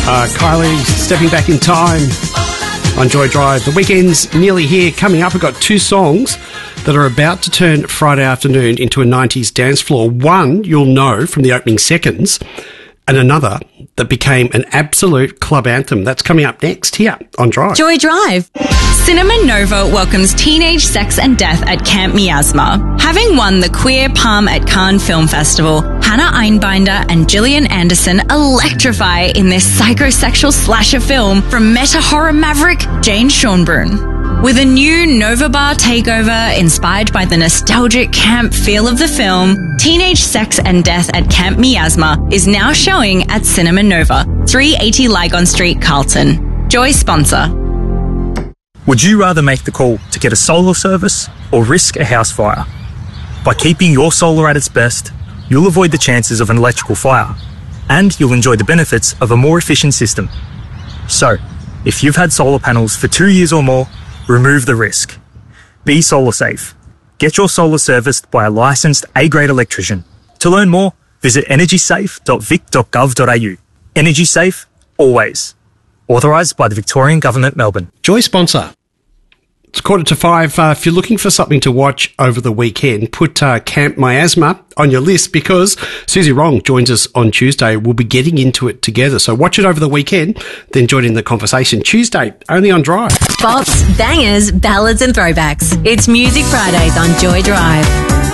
Kylie stepping back in time on Joy Drive. The weekend's nearly here. Coming up, we've got two songs that are about to turn Friday afternoon into a 90s dance floor. One you'll know from the opening seconds, and another that became an absolute club anthem. That's coming up next here on Drive. Joy Drive. Cinema Nova welcomes teenage sex and death at Camp Miasma. Having won the Queer Palm at Cannes Film Festival, Hannah Einbinder and Gillian Anderson electrify in this psychosexual slasher film from meta-horror maverick Jane Schonbrun. With a new Nova Bar takeover inspired by the nostalgic camp feel of the film, Teenage Sex and Death at Camp Miasma is now showing at Cinema Nova, 380 Lygon Street, Carlton. Joy sponsor. Would you rather make the call to get a solar service or risk a house fire? By keeping your solar at its best, you'll avoid the chances of an electrical fire, and you'll enjoy the benefits of a more efficient system. So, if you've had solar panels for 2 years or more, remove the risk. Be solar safe. Get your solar serviced by a licensed A-grade electrician. To learn more, visit energysafe.vic.gov.au. Energy safe, always. Authorised by the Victorian Government, Melbourne. Joy sponsor. It's 4:45. If you're looking for something to watch over the weekend, put Camp Miasma on your list, because Susie Wrong joins us on Tuesday. We'll be getting into it together. So watch it over the weekend, then join in the conversation Tuesday, only on Drive. Bops, bangers, ballads and throwbacks. It's Music Fridays on Joy Drive.